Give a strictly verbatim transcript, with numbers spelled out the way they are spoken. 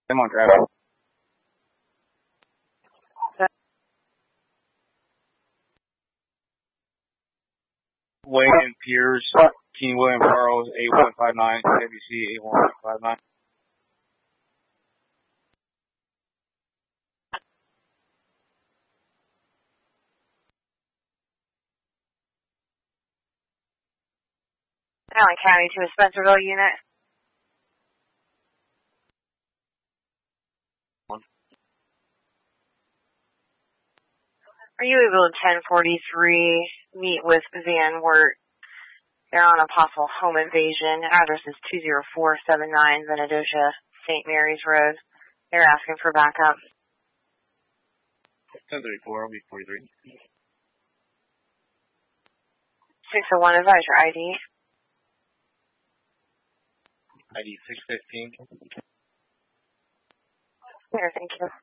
Come on, Travis. William Pierce, King William Charles, eight one five nine, W C eight one five nine. Allen County to a Spencerville unit. One. Are you able to ten forty-three meet with Van Wert? They're on a possible home invasion. Address is two zero four seven nine Venadosha, Saint Mary's Road. They're asking for backup. ten thirty-four, I'll be forty-three. six oh one, advise your I D. I D six fifteen. Here, thank you.